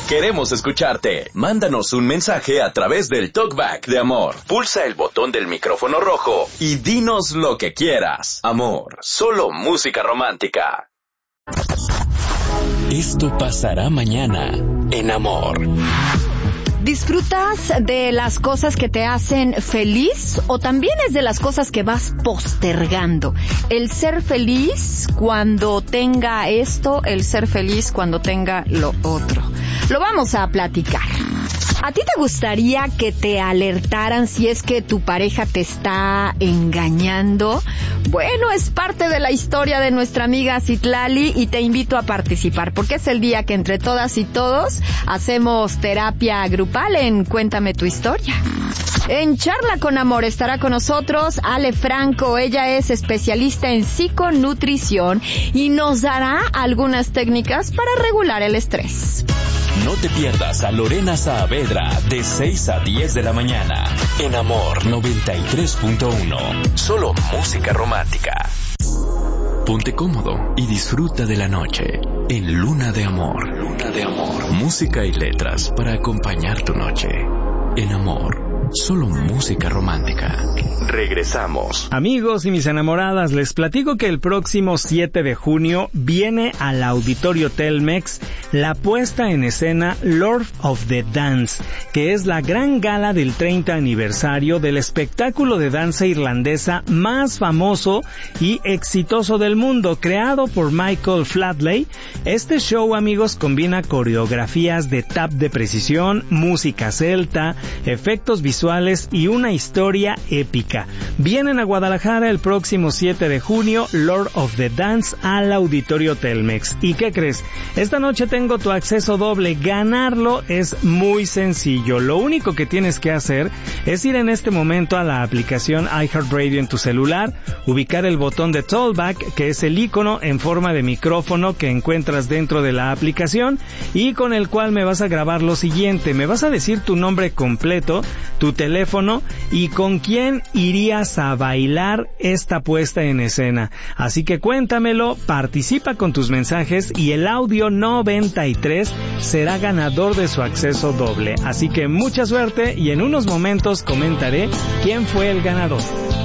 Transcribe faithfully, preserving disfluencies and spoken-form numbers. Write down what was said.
Queremos escucharte. Mándanos un mensaje a través del Talkback de Amor. Pulsa el botón del micrófono rojo y dinos lo que quieras. Amor, solo música romántica. Esto pasará mañana en Amor. ¿Disfrutas de las cosas que te hacen feliz o también es de las cosas que vas postergando? El ser feliz cuando tenga esto, el ser feliz cuando tenga lo otro. Lo vamos a platicar. ¿A ti te gustaría que te alertaran si es que tu pareja te está engañando? Bueno, es parte de la historia de nuestra amiga Citlali y te invito a participar porque es el día que entre todas y todos hacemos terapia grupal en Cuéntame tu historia. En Charla con Amor estará con nosotros Ale Franco. Ella es especialista en psiconutrición y nos dará algunas técnicas para regular el estrés. No te pierdas a Lorena Saavedra de seis a diez de la mañana en Amor noventa y tres punto uno. Solo música romántica. Ponte cómodo y disfruta de la noche en Luna de Amor. Luna de Amor. Música y letras para acompañar tu noche en Amor. Solo música romántica. Regresamos. Amigos y mis enamoradas, les platico que el próximo siete de junio viene al Auditorio Telmex la puesta en escena Lord of the Dance, que es la gran gala del treinta aniversario del espectáculo de danza irlandesa más famoso y exitoso del mundo, creado por Michael Flatley. Este show, amigos, combina coreografías de tap de precisión, música celta, efectos visuales y una historia épica. Vienen a Guadalajara el próximo siete de junio, Lord of the Dance al Auditorio Telmex. ¿Y qué crees? Esta noche tengo tu acceso doble. Ganarlo es muy sencillo. Lo único que tienes que hacer es ir en este momento a la aplicación iHeartRadio en tu celular, ubicar el botón de Talkback, que es el icono en forma de micrófono que encuentras dentro de la aplicación y con el cual me vas a grabar lo siguiente. Me vas a decir tu nombre completo, tu teléfono y con quién irías a bailar esta puesta en escena. Así que cuéntamelo, participa con tus mensajes y el audio noventa y tres será ganador de su acceso doble. Así que mucha suerte y en unos momentos comentaré quién fue el ganador.